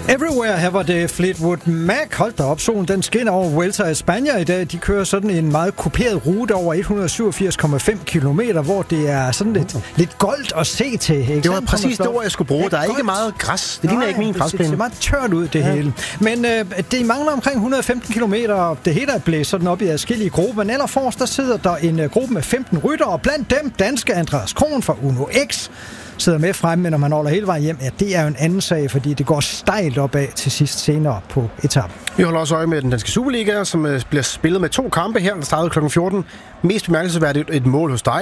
Everywhere, her var det Fleetwood Mac. Hold da op, solen den skinner over Vuelta i Spanien i dag. De kører sådan en meget kuperet rute over 187,5 kilometer, hvor det er sådan lidt goldt at se til. Ikke? Det var præcis det ord, jeg skulle bruge. Der er ikke meget græs. Det ligner ikke min græsplæne. Det ser meget tørt ud, det hele. Men det mangler omkring 115 kilometer, og det hele er blæst sådan op i adskillige grupper. Men allerforrest, der sidder der en gruppe med 15 ryttere, og blandt dem danske Andreas Kron fra Uno X sidder med frem, men når man holder hele vejen hjem, ja, det er jo en anden sag, fordi det går stejlt opad til sidst senere på etappen. Vi holder også øje med den danske Superliga, som bliver spillet med 2 kampe her, der startede kl. 14. Mest bemærkelsesværdigt et mål hos dig,